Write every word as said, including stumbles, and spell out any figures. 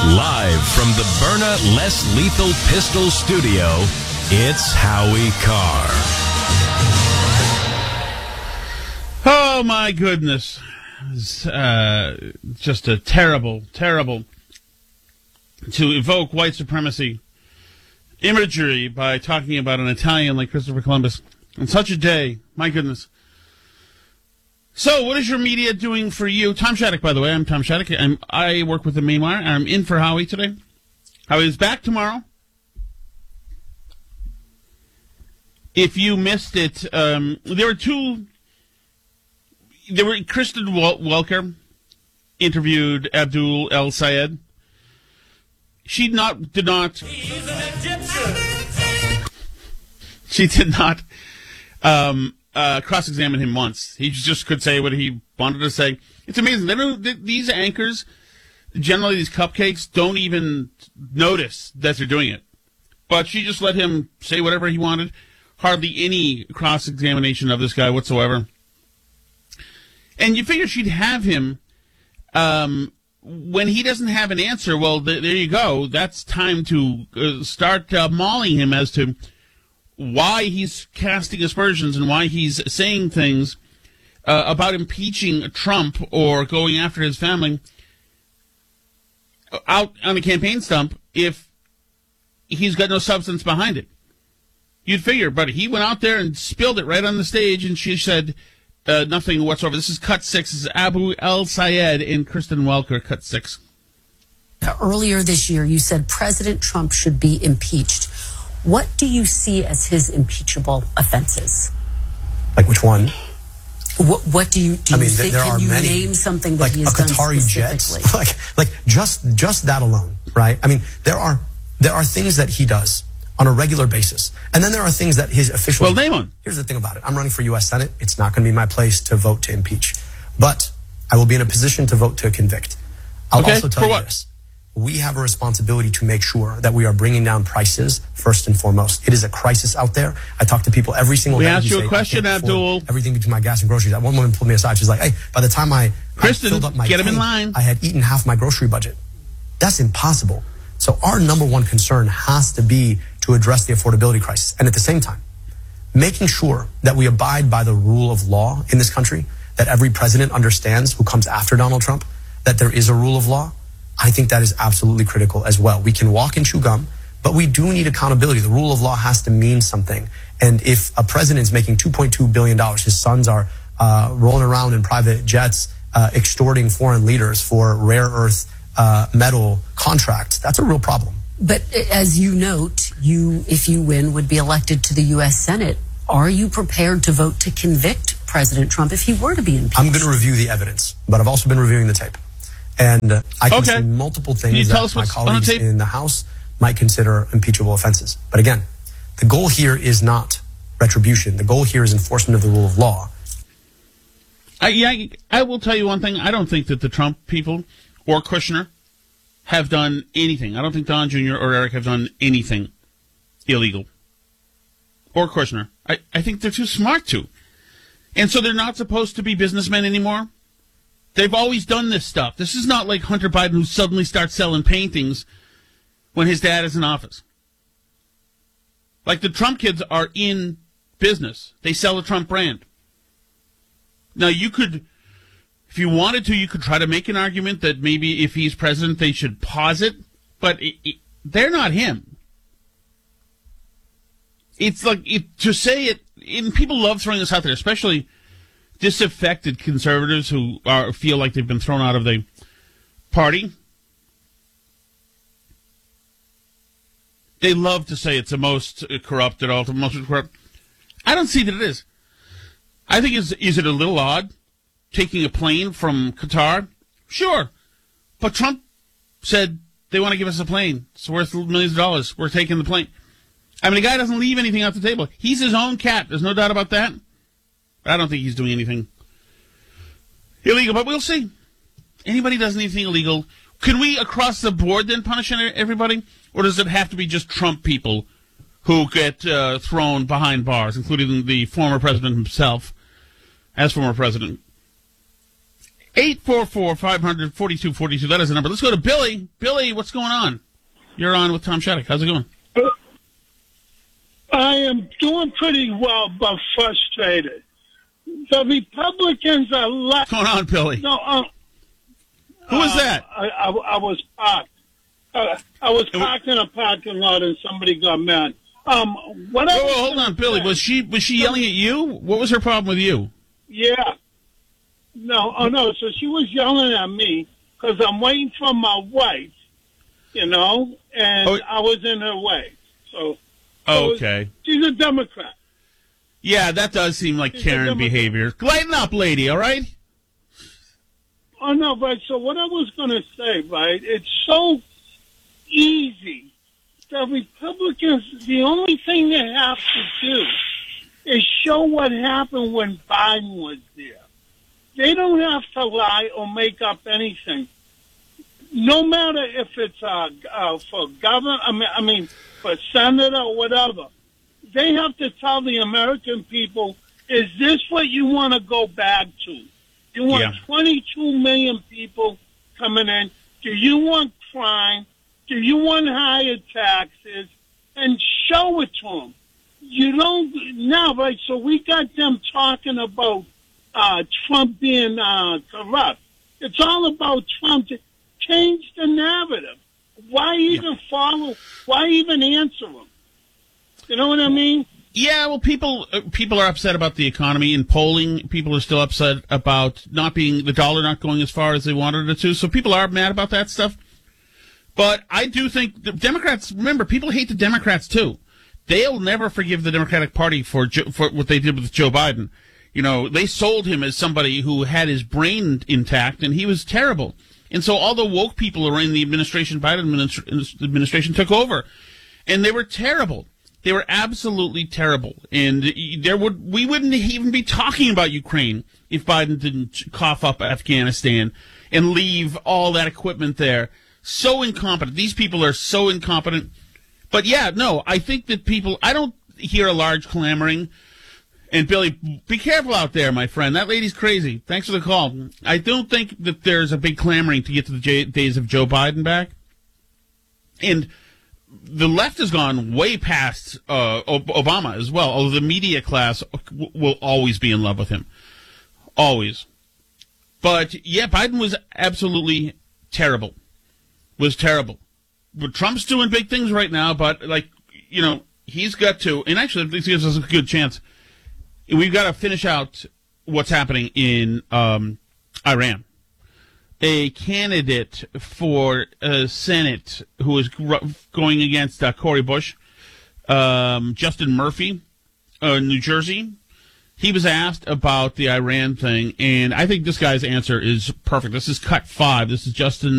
Live from the Byrna Less Lethal Pistol Studio, it's Howie Carr. Oh, my goodness. It's, uh, just a terrible, terrible to evoke white supremacy imagery by talking about an Italian like Christopher Columbus on such a day. My goodness. So, what is your media doing for you? Tom Shattuck, by the way. I'm Tom Shattuck. I'm, I work with the Mainwire. I'm in for Howie today. Howie is back tomorrow. If you missed it, um, there were two... There were Kristen Wel- Welker interviewed Abdul El Sayed. She not did not... He's an Egyptian. She did not... Um, Uh, cross-examine him once. He just could say what he wanted to say. It's amazing. They don't, th- these anchors, generally these cupcakes, don't even notice that they're doing it. But she just let him say whatever he wanted. Hardly any cross-examination of this guy whatsoever. And you figure she'd have him um, when he doesn't have an answer. Well, th- there you go. That's time to uh, start uh, mauling him as to why he's casting aspersions and why he's saying things uh, about impeaching Trump or going after his family out on a campaign stump if he's got no substance behind it. You'd figure, but he went out there and spilled it right on the stage, and she said uh, nothing whatsoever. This is Cut Six. This is Abu El Sayed and Kristen Welker, Cut Six. Earlier this year, you said President Trump should be impeached. What do you see as his impeachable offenses? Like which one? What, what do you do? I You mean, think, there can are you many, name something that like he has a done Qatari specifically? jet, like like just just that alone, right? I mean, there are there are things that he does on a regular basis, and then there are things that his officials. Well, name one. Here's the thing about it: I'm running for U S Senate. It's not going to be my place to vote to impeach, but I will be in a position to vote to convict. I'll okay, also tell for you what? this. We have a responsibility to make sure that we are bringing down prices first and foremost. It is a crisis out there. I talk to people every single we day. We asked you say, a question, Abdul. Everything between my gas and groceries. That one woman pulled me aside. She's like, hey, by the time I, Kristen, I filled up my get him in tank, line. I had eaten half my grocery budget. That's impossible. So our number one concern has to be to address the affordability crisis. And at the same time, making sure that we abide by the rule of law in this country, that every president understands who comes after Donald Trump, that there is a rule of law. I think that is absolutely critical as well. We can walk and chew gum, but we do need accountability. The rule of law has to mean something. And if a president is making two point two billion dollars, his sons are uh, rolling around in private jets, uh, extorting foreign leaders for rare earth uh, metal contracts, that's a real problem. But as you note, you, if you win, would be elected to the U S Senate. Are you prepared to vote to convict President Trump if he were to be impeached? I'm going to review the evidence, but I've also been reviewing the tape. And uh, I can okay. see multiple Can you things tell that us my what's on the colleagues tape? in the House might consider impeachable offenses. But again, the goal here is not retribution. The goal here is enforcement of the rule of law. I, yeah, I will tell you one thing. I don't think that the Trump people or Kushner have done anything. I don't think Don Junior or Eric have done anything illegal. Or Kushner. I, I think they're too smart to. And so they're not supposed to be businessmen anymore. They've always done this stuff. This is not like Hunter Biden who suddenly starts selling paintings when his dad is in office. Like the Trump kids are in business. They sell the Trump brand. Now you could, if you wanted to, you could try to make an argument that maybe if he's president they should pause it, but it, it, they're not him. It's like, it, to say it, and people love throwing this out there, especially disaffected conservatives who are feel like they've been thrown out of the party. They love to say it's the most corrupt at all, the most corrupt. I don't see that it is. I think is is it a little odd taking a plane from Qatar? Sure, but Trump said they want to give us a plane. It's worth millions of dollars. We're taking the plane. I mean, the guy doesn't leave anything off the table. He's his own cat. There's no doubt about that. I don't think he's doing anything illegal, but we'll see. Anybody does anything illegal, can we across the board then punish everybody? Or does it have to be just Trump people who get uh, thrown behind bars, including the former president himself as former president? eight four four, five hundred, forty-two forty-two. That is the number. Let's go to Billy. Billy, what's going on? You're on with Tom Shattuck. How's it going? I am doing pretty well, but frustrated. The Republicans are left. What's going on, Billy? No, uh, Who is uh, that? I, I, I was parked. Uh, I was parked in a parking lot, and somebody got mad. Um, what I Whoa, was whoa, hold gonna on, Billy. say- Was she was she yelling at you? What was her problem with you? Yeah. No, oh no. So she was yelling at me because I'm waiting for my wife, you know, and Oh. I was in her way. So, Oh, so okay. she's a Democrat. Yeah, that does seem like She's a Karen Democrat. behavior. Lighten up, lady, all right? Oh no, right. So what I was going to say, right? It's so easy. The Republicans, the only thing they have to do is show what happened when Biden was there. They don't have to lie or make up anything. No matter if it's uh, uh, for governor, I mean, I mean, for senator or whatever, they have to tell the American people: is this what you want to go back to? You want Yeah. twenty-two million people coming in? Do you want crime? Do you want higher taxes? And show it to them. You don't now, right? So we got them talking about uh, Trump being uh, corrupt. It's all about Trump. Change the narrative. Why even Yeah. follow? Why even answer them? You know what I mean? Yeah, well, people uh, people are upset about the economy. In polling, people are still upset about not being the dollar not going as far as they wanted it to. So people are mad about that stuff. But I do think the Democrats. Remember, people hate the Democrats too. They'll never forgive the Democratic Party for Jo- for what they did with Joe Biden. You know, they sold him as somebody who had his brain intact, and he was terrible. And so all the woke people who were in the administration, Biden administ- administration, took over, and they were terrible. They were absolutely terrible, and there would we wouldn't even be talking about Ukraine if Biden didn't cough up Afghanistan and leave all that equipment there. So incompetent. These people are so incompetent. But yeah, no, I think that people. I don't hear a large clamoring. And Billy, be careful out there, my friend. That lady's crazy. Thanks for the call. I don't think that there's a big clamoring to get to the J- days of Joe Biden back. And the left has gone way past uh, Obama as well, although the media class w- will always be in love with him. Always. But, yeah, Biden was absolutely terrible. Was terrible. But Trump's doing big things right now, but, like, you know, he's got to, and actually this gives us a good chance. We've got to finish out what's happening in um, Iran. A candidate for uh, Senate who is gr- going against uh, Cory Bush, um, Justin Murphy, uh, New Jersey, he was asked about the Iran thing, and I think this guy's answer is perfect. This is cut five. This is Justin